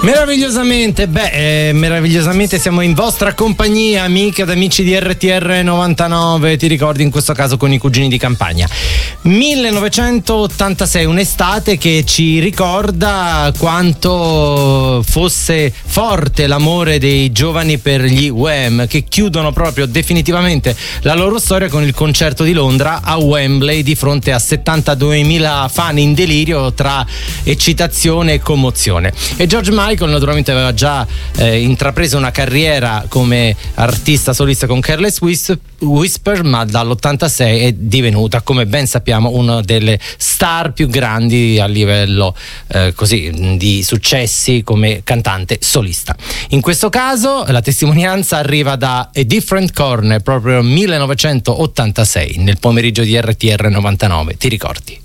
Meravigliosamente siamo in vostra compagnia, amiche ed amici di RTR 99, ti ricordi, in questo caso con i cugini di campagna. 1986, un'estate che ci ricorda quanto fosse forte l'amore dei giovani per gli Wham, che chiudono proprio definitivamente la loro storia con il concerto di Londra a Wembley di fronte a 72.000 fan in delirio tra eccitazione e commozione. E George Michael naturalmente aveva già intrapreso una carriera come artista solista con Careless Whisper, ma dall'86 è divenuta, come ben sappiamo, una delle star più grandi a livello così di successi come cantante solista. In questo caso la testimonianza arriva da A Different Corner, proprio 1986, nel pomeriggio di RTR 99, ti ricordi?